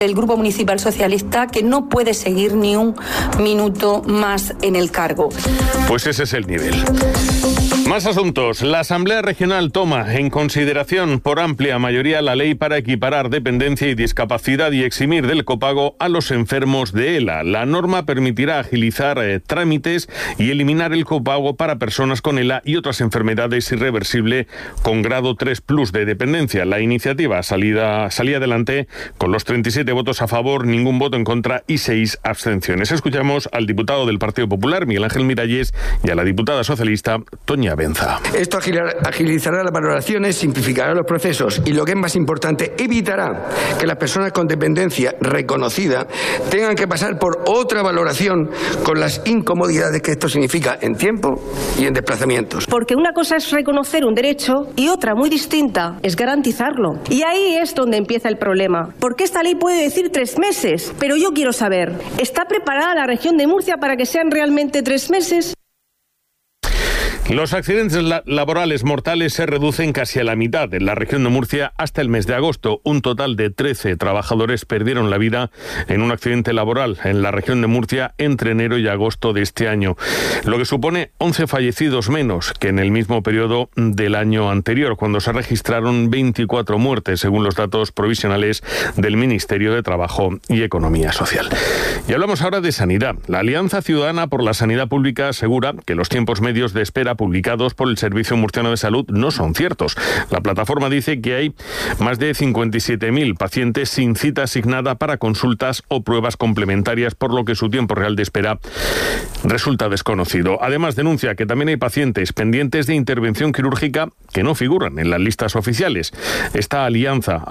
El Grupo Municipal Socialista, que no puede seguir ni un minuto más en el cargo. Pues ese es el nivel. Más asuntos. La Asamblea Regional toma en consideración por amplia mayoría la ley para equiparar dependencia y discapacidad y eximir del copago a los enfermos de ELA. La norma permitirá agilizar trámites y eliminar el copago para personas con ELA y otras enfermedades irreversibles con grado 3+ de dependencia. La iniciativa salía adelante con los 37 votos a favor, ningún voto en contra y 6 abstenciones. Escuchamos al diputado del Partido Popular, Miguel Ángel Miralles, y a la diputada socialista, Toña Benza. Esto agilizará las valoraciones, simplificará los procesos y, lo que es más importante, evitará que las personas con dependencia reconocida tengan que pasar por otra valoración con las incomodidades que esto significa en tiempo y en desplazamientos. Porque una cosa es reconocer un derecho y otra, muy distinta, es garantizarlo. Y ahí es donde empieza el problema. Porque esta ley puede decir 3 meses, pero yo quiero saber, ¿está preparada la región de Murcia para que sean realmente 3 meses? Los accidentes laborales mortales se reducen casi a la mitad en la región de Murcia hasta el mes de agosto. Un total de 13 trabajadores perdieron la vida en un accidente laboral en la región de Murcia entre enero y agosto de este año, lo que supone 11 fallecidos menos que en el mismo periodo del año anterior, cuando se registraron 24 muertes, según los datos provisionales del Ministerio de Trabajo y Economía Social. Y hablamos ahora de sanidad. La Alianza Ciudadana por la Sanidad Pública asegura que los tiempos medios de espera publicados por el Servicio Murciano de Salud no son ciertos. La plataforma dice que hay más de 57.000 pacientes sin cita asignada para consultas o pruebas complementarias, por lo que su tiempo real de espera resulta desconocido. Además, denuncia que también hay pacientes pendientes de intervención quirúrgica que no figuran en las listas oficiales. Esta alianza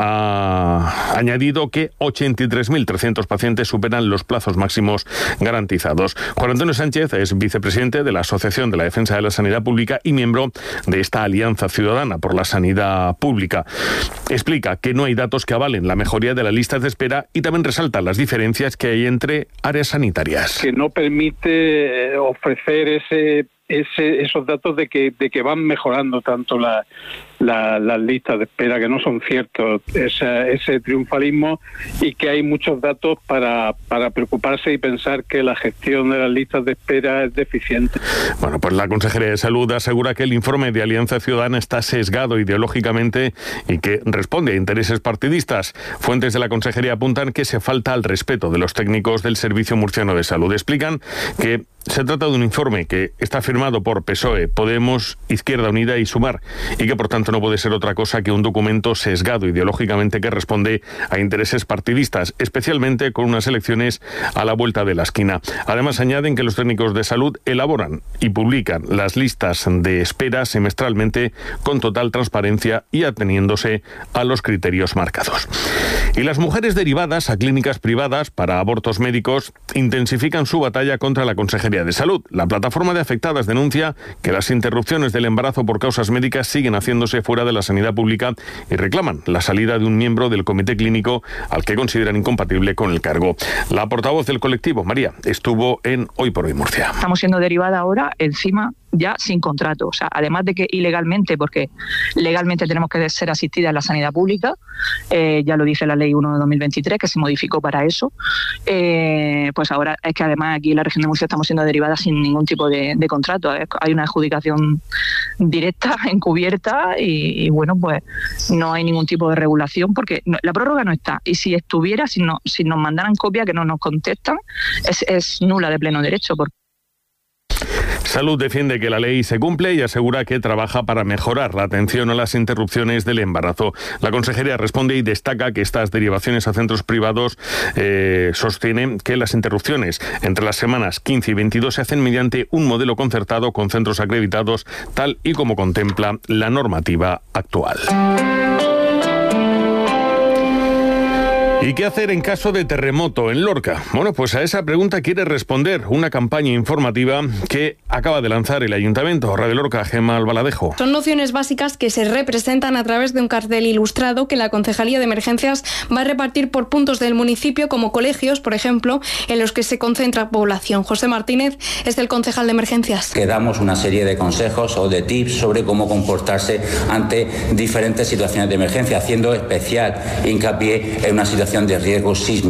ha añadido que 83.300 pacientes superan los plazos máximos garantizados. Juan Antonio Sánchez es vicepresidente de la Asociación de la Defensa de la Sanidad Pública y miembro de esta Alianza Ciudadana por la Sanidad Pública. Explica que no hay datos que avalen la mejoría de las listas de espera y también resalta las diferencias que hay entre áreas sanitarias. Que no permite ofrecer esos datos de que van mejorando tanto las listas de espera, que no son ciertos, ese triunfalismo, y que hay muchos datos para preocuparse y pensar que la gestión de las listas de espera es deficiente. Bueno, pues la Consejería de Salud asegura que el informe de Alianza Ciudadana está sesgado ideológicamente y que responde a intereses partidistas. Fuentes de la Consejería apuntan que se falta al respeto de los técnicos del Servicio Murciano de Salud. Explican que se trata de un informe que está firmado por PSOE, Podemos, Izquierda Unida y Sumar, y que por tanto no puede ser otra cosa que un documento sesgado ideológicamente que responde a intereses partidistas, especialmente con unas elecciones a la vuelta de la esquina. Además, añaden que los técnicos de salud elaboran y publican las listas de espera semestralmente con total transparencia y ateniéndose a los criterios marcados. Y las mujeres derivadas a clínicas privadas para abortos médicos intensifican su batalla contra la Consejería de Salud. La plataforma de afectadas denuncia que las interrupciones del embarazo por causas médicas siguen haciéndose fuera de la sanidad pública y reclaman la salida de un miembro del comité clínico al que consideran incompatible con el cargo. La portavoz del colectivo, María, estuvo en Hoy por Hoy Murcia. Estamos siendo derivada ahora encima ya sin contrato, o sea, además de que ilegalmente, porque legalmente tenemos que ser asistidas en la sanidad pública, ya lo dice la Ley 1 de 2023, que se modificó para eso, pues ahora es que además aquí en la región de Murcia estamos siendo derivadas sin ningún tipo de contrato. Hay una adjudicación directa, encubierta, y bueno, pues no hay ningún tipo de regulación, porque la prórroga no está, y si estuviera, si nos mandaran copia que no nos contestan, es nula de pleno derecho. Salud defiende que la ley se cumple y asegura que trabaja para mejorar la atención a las interrupciones del embarazo. La Consejería responde y destaca que estas derivaciones a centros privados sostienen que las interrupciones entre las semanas 15 y 22 se hacen mediante un modelo concertado con centros acreditados, tal y como contempla la normativa actual. ¿Y qué hacer en caso de terremoto en Lorca? Bueno, pues a esa pregunta quiere responder una campaña informativa que acaba de lanzar el Ayuntamiento. Radio Lorca, Gemma Albaladejo. Son nociones básicas que se representan a través de un cartel ilustrado que la Concejalía de Emergencias va a repartir por puntos del municipio, como colegios, por ejemplo, en los que se concentra población. José Martínez es el concejal de Emergencias. Que damos una serie de consejos o de tips sobre cómo comportarse ante diferentes situaciones de emergencia, haciendo especial hincapié en una situación mitigación de riesgos sísmicos.